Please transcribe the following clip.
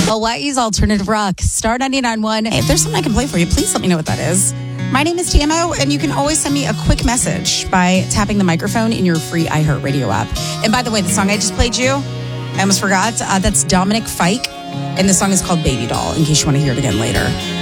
Hawaii's alternative rock, Star 99.1. Hey, if there's something I can play for you, please let me know what that is. My name is TMO, and you can always send me a quick message by tapping the microphone in your free iHeartRadio app. And by the way, the song I just played you, I almost forgot. That's Dominic Fike, and the song is called Baby Doll, in case you want to hear it again later.